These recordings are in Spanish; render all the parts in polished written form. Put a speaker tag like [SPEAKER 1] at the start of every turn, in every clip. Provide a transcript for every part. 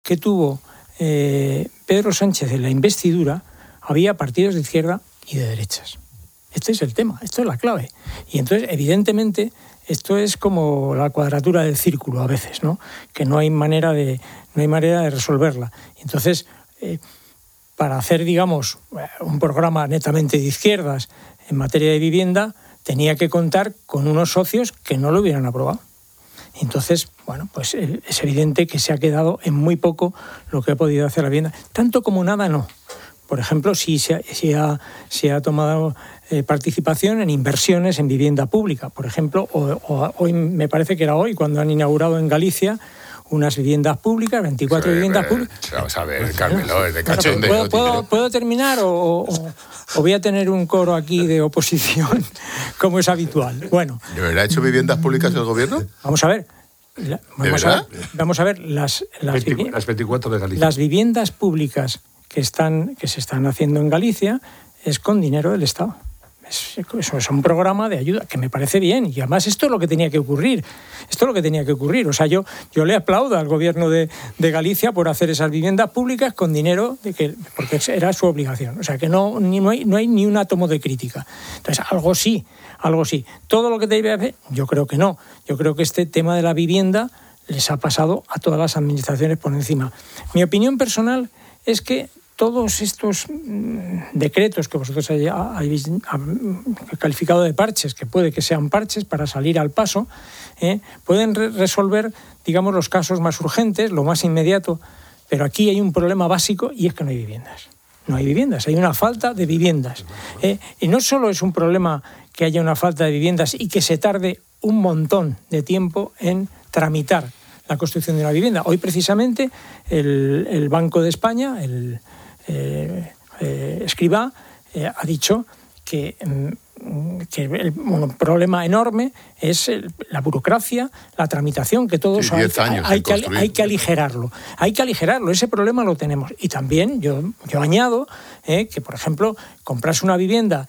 [SPEAKER 1] que tuvo Pedro Sánchez en la investidura, había partidos de izquierda y de derechas. Este es el tema, esto es la clave. Y entonces, evidentemente, esto es como la cuadratura del círculo a veces, ¿no? Que no hay manera de resolverla. Entonces, para hacer, digamos, un programa netamente de izquierdas en materia de vivienda, tenía que contar con unos socios que no lo hubieran aprobado. Entonces, bueno, pues es evidente que se ha quedado en muy poco lo que ha podido hacer la vivienda. Tanto como nada, no. Por ejemplo, sí se ha tomado participación en inversiones en vivienda pública. Por ejemplo, hoy me parece que era hoy, cuando han inaugurado en Galicia unas viviendas públicas, 24 viviendas públicas.
[SPEAKER 2] Vamos a ver, Carmelo, es de cachondeo.
[SPEAKER 1] ¿Puedo terminar o voy a tener un coro aquí de oposición como es habitual? Bueno.
[SPEAKER 2] ¿De verdad ha hecho viviendas públicas el gobierno?
[SPEAKER 1] Vamos a ver. Vamos a ver las
[SPEAKER 3] 24 de Galicia.
[SPEAKER 1] Las viviendas públicas que se están haciendo en Galicia es con dinero del Estado. Eso es un programa de ayuda que me parece bien, y además esto es lo que tenía que ocurrir. O sea, yo le aplaudo al gobierno de Galicia por hacer esas viviendas públicas con dinero porque era su obligación. O sea, que no hay ni un átomo de crítica. Entonces, algo sí. Todo lo que debe hacer, yo creo que no. Yo creo que este tema de la vivienda les ha pasado a todas las administraciones por encima. Mi opinión personal es que todos estos decretos que vosotros habéis calificado de parches, que puede que sean parches para salir al paso, pueden resolver, digamos, los casos más urgentes, lo más inmediato, pero aquí hay un problema básico y es que no hay viviendas. No hay viviendas, hay una falta de viviendas. Y no solo es un problema que haya una falta de viviendas y que se tarde un montón de tiempo en tramitar la construcción de una vivienda. Hoy, precisamente, el Banco de España, Escrivá, ha dicho que un problema enorme es la burocracia, la tramitación, que todos hay que aligerarlo. Hay que aligerarlo, ese problema lo tenemos. Y también yo añado que, por ejemplo, comprarse una vivienda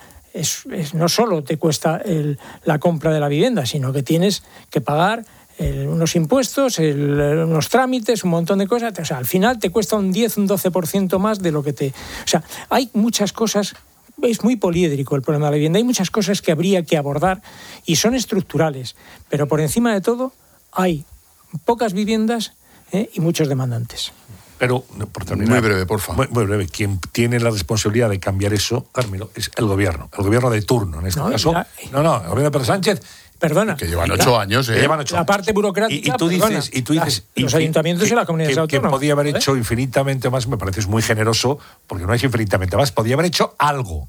[SPEAKER 1] no solo te cuesta la compra de la vivienda, sino que tienes que pagar unos impuestos, unos trámites, un montón de cosas. O sea, al final te cuesta un 10, un 12% más de lo que te... O sea, hay muchas cosas. Es muy poliédrico el problema de la vivienda. Hay muchas cosas que habría que abordar y son estructurales. Pero por encima de todo hay pocas viviendas y muchos demandantes.
[SPEAKER 3] Pero, por terminar...
[SPEAKER 2] Muy breve, por favor.
[SPEAKER 3] Muy breve. Quien tiene la responsabilidad de cambiar eso, Carmelo, es el gobierno. El gobierno de turno, en este caso. El gobierno de Pedro Sánchez...
[SPEAKER 1] Perdona.
[SPEAKER 2] Que llevan 8 años,
[SPEAKER 1] La parte burocrática.
[SPEAKER 3] Y tú dices
[SPEAKER 1] los ayuntamientos y las comunidades autónomas.
[SPEAKER 3] Que podía haber hecho infinitamente más, me pareces muy generoso, porque no es infinitamente más. Podía haber hecho algo.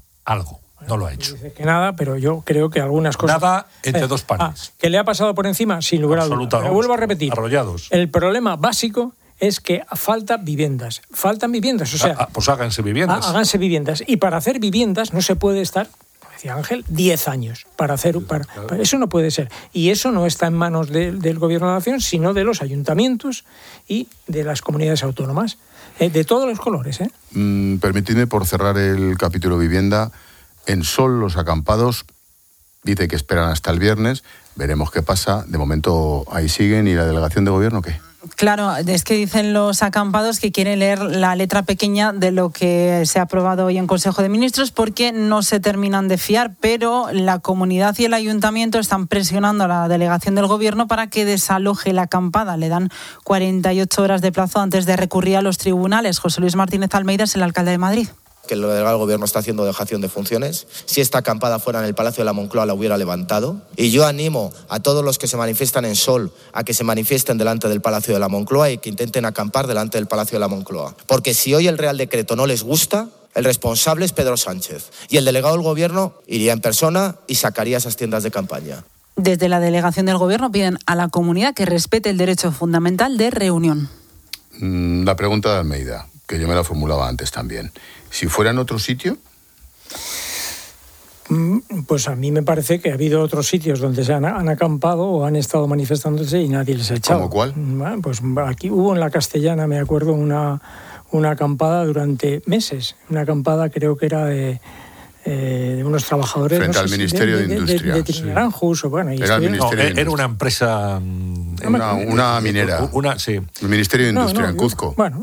[SPEAKER 3] No lo ha hecho.
[SPEAKER 1] Dice que nada, pero yo creo que algunas cosas...
[SPEAKER 3] Nada entre dos panes.
[SPEAKER 1] ¿Que le ha pasado por encima? Sin lugar a dudas. Pero vuelvo a repetir.
[SPEAKER 3] Arrollados.
[SPEAKER 1] El problema básico es que faltan viviendas. O sea...
[SPEAKER 3] Pues háganse viviendas.
[SPEAKER 1] Háganse viviendas. Y para hacer viviendas no se puede estar... Ángel, 10 años para hacer... Eso no puede ser. Y eso no está en manos del Gobierno de la Nación, sino de los ayuntamientos y de las comunidades autónomas, de todos los colores.
[SPEAKER 2] Permitidme, por cerrar el capítulo vivienda, en Sol los acampados dice que esperan hasta el viernes. Veremos qué pasa. De momento ahí siguen. ¿Y la delegación de gobierno qué?
[SPEAKER 4] Claro, es que dicen los acampados que quieren leer la letra pequeña de lo que se ha aprobado hoy en Consejo de Ministros porque no se terminan de fiar, pero la comunidad y el ayuntamiento están presionando a la delegación del gobierno para que desaloje la acampada. Le dan 48 horas de plazo antes de recurrir a los tribunales. José Luis Martínez Almeida es el alcalde de Madrid.
[SPEAKER 5] Que el delegado del gobierno está haciendo dejación de funciones. Si esta acampada fuera en el Palacio de la Moncloa la hubiera levantado. Y yo animo a todos los que se manifiestan en Sol a que se manifiesten delante del Palacio de la Moncloa y que intenten acampar delante del Palacio de la Moncloa. Porque si hoy el Real Decreto no les gusta, el responsable es Pedro Sánchez. Y el delegado del gobierno iría en persona y sacaría esas tiendas de campaña.
[SPEAKER 4] Desde la delegación del gobierno piden a la comunidad que respete el derecho fundamental de reunión.
[SPEAKER 2] La pregunta de Almeida, que yo me la formulaba antes también. Si fuera en otro sitio...
[SPEAKER 1] Pues a mí me parece que ha habido otros sitios donde se han acampado o han estado manifestándose y nadie les ha echado.
[SPEAKER 2] ¿Cómo cuál?
[SPEAKER 1] Pues aquí hubo en la Castellana, me acuerdo, una acampada durante meses. Una acampada creo que era de unos trabajadores...
[SPEAKER 2] Frente al Ministerio de Industria.
[SPEAKER 1] De Trinidad-Anjus.
[SPEAKER 3] Era una empresa...
[SPEAKER 2] Una minera.
[SPEAKER 3] Sí.
[SPEAKER 2] El Ministerio de Industria en Cuzco.
[SPEAKER 1] Bueno,